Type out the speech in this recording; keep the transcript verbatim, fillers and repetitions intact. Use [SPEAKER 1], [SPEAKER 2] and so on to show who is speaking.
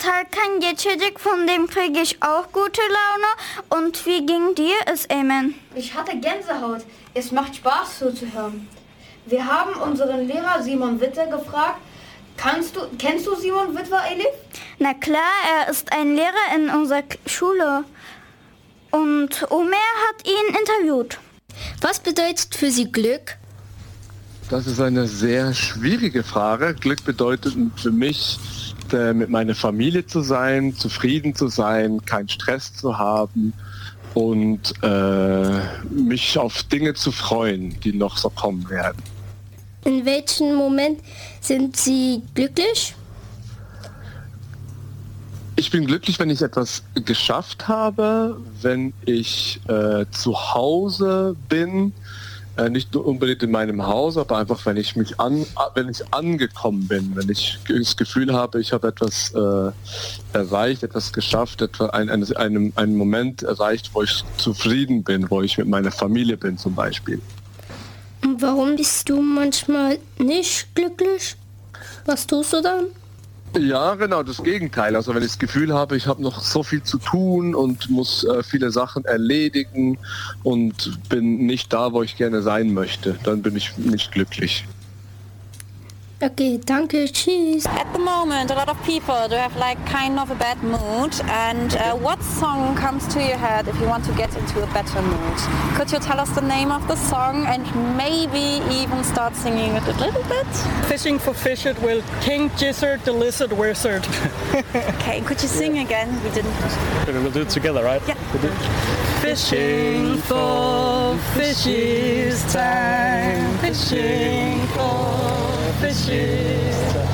[SPEAKER 1] Tarkan geçecek, von dem kriege ich auch gute Laune. Und wie ging dir es, Eamon?
[SPEAKER 2] Ich hatte Gänsehaut. Es macht Spaß zuzuhören. Wir haben unseren Lehrer Simon Witter gefragt. Kannst du, kennst du Simon Witter, Elif?
[SPEAKER 1] Na klar, er ist ein Lehrer in unserer Schule. Und Omer hat ihn interviewt.
[SPEAKER 3] Was bedeutet für Sie Glück?
[SPEAKER 4] Das ist eine sehr schwierige Frage. Glück bedeutet für mich, äh, mit meiner Familie zu sein, zufrieden zu sein, keinen Stress zu haben und äh, mich auf Dinge zu freuen, die noch so kommen werden.
[SPEAKER 3] In welchem Moment sind Sie glücklich?
[SPEAKER 4] Ich bin glücklich, wenn ich etwas geschafft habe, wenn ich äh, zu Hause bin, äh, nicht nur unbedingt in meinem Haus, aber einfach, wenn ich mich an, wenn ich angekommen bin, wenn ich das Gefühl habe, ich habe etwas äh, erreicht, etwas geschafft, etwa ein, einen, einen, einen Moment erreicht, wo ich zufrieden bin, wo ich mit meiner Familie bin zum Beispiel.
[SPEAKER 3] Und warum bist du manchmal nicht glücklich? Was tust du dann?
[SPEAKER 4] Ja, genau, das Gegenteil. Also wenn ich das Gefühl habe, ich habe noch so viel zu tun und muss äh, viele Sachen erledigen und bin nicht da, wo ich gerne sein möchte, dann bin ich nicht glücklich.
[SPEAKER 3] Okay, danke, tschüss.
[SPEAKER 5] At the moment, a lot of people do have like kind of a bad mood. And uh, what song comes to your head if you want to get into a better mood? Could you tell us the name of the song and maybe even start singing it a little bit?
[SPEAKER 6] Fishing for fish it will King Gizzard the Lizard Wizard.
[SPEAKER 5] Okay, could you sing again? We didn't.
[SPEAKER 6] We'll do it together, right?
[SPEAKER 5] Yeah.
[SPEAKER 6] Fishing for fishes time. Fishing for fishes time.